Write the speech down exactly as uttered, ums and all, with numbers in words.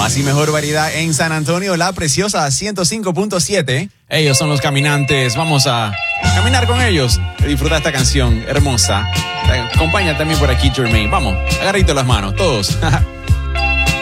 Más y mejor variedad en San Antonio, La Preciosa ciento cinco punto siete. Ellos son Los Caminantes. Vamos a caminar con ellos. Disfruta esta canción hermosa. Acompaña también por aquí Jermaine. Vamos, agarrito las manos, todos.